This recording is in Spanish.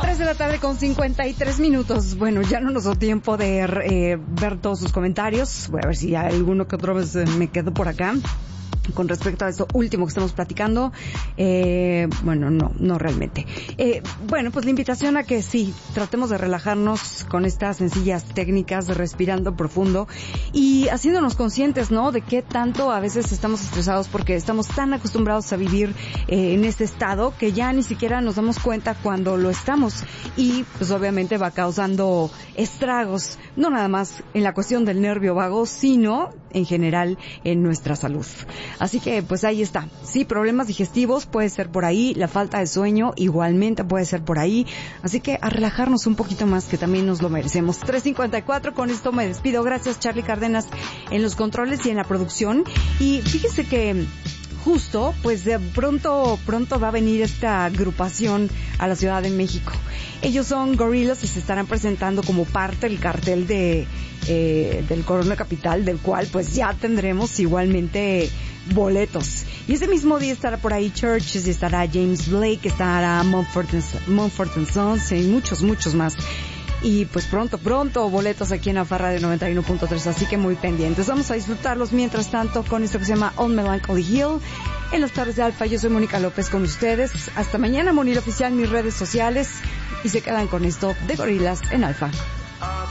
3 de la tarde con 53 minutos. Bueno, ya no nos dio tiempo de ver todos sus comentarios. Voy a ver si hay alguno que otra vez me quedo por acá con respecto a esto último que estamos platicando. Bueno, no realmente. Bueno, pues la invitación a que sí, tratemos de relajarnos con estas sencillas técnicas, respirando profundo y haciéndonos conscientes, ¿no? De qué tanto a veces estamos estresados porque estamos tan acostumbrados a vivir en este estado que ya ni siquiera nos damos cuenta cuando lo estamos, y pues obviamente va causando estragos, no nada más en la cuestión del nervio vago, sino en general en nuestra salud. Así que pues ahí está. Sí, problemas digestivos puede ser por ahí, la falta de sueño igualmente puede ser por ahí. Así que a relajarnos un poquito más, que también nos lo merecemos. 3:54, con esto me despido. Gracias, Charlie Cárdenas en los controles y en la producción. Y fíjese que justo, pues de pronto va a venir esta agrupación a la Ciudad de México. Ellos son Gorillaz y se estarán presentando como parte del cartel del Corona Capital, del cual pues ya tendremos igualmente boletos. Y ese mismo día estará por ahí Churches, estará James Blake, estará Mumford & Sons y muchos más. Y pues pronto boletos aquí en la Farra de 91.3, así que muy pendientes. Vamos a disfrutarlos mientras tanto con esto que se llama On Melancholy Hill en las tardes de Alfa. Yo soy Mónica López con ustedes. Hasta mañana, Monil Oficial, mis redes sociales, y se quedan con esto de Gorillaz en Alfa.